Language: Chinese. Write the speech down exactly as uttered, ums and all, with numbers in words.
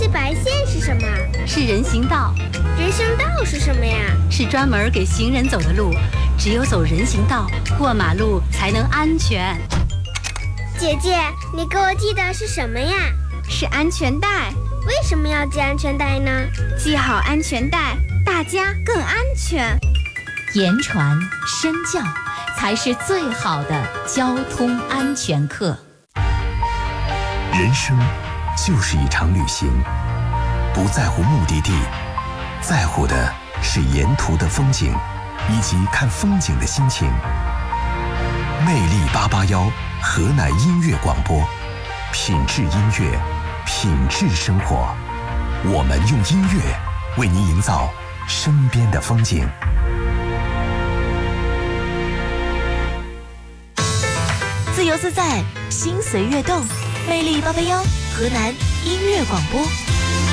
白线是什么？ 是人行道。 人行道是什么呀？ 是专门给行人走的路，只有走人行道，过马路才能安全。 姐姐，你给我系的是什么呀？ 是安全带。 为什么要系安全带呢？ 系好安全带，大家更安全。 言传身教，才是最好的交通安全课。 人生就是一场旅行，不在乎目的地，在乎的是沿途的风景，以及看风景的心情。魅力八八幺河南音乐广播，品质音乐，品质生活。我们用音乐为您营造身边的风景。 自由自在，心随悦动。魅力八八幺河南音乐广播。